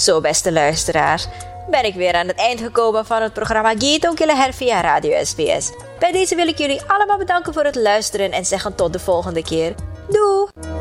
Zo, beste luisteraars, ben ik weer aan het eind gekomen van het programma Gitong Kilaher via Radio SBS. Bij deze wil ik jullie allemaal bedanken voor het luisteren en zeggen tot de volgende keer. Doei!